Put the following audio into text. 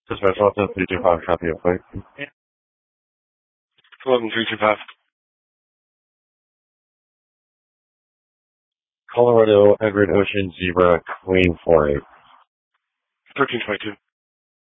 Dispatch Austin 325, copy of flight. 11325. Colorado, Edward Ocean, Zebra, Queen 48. 1322.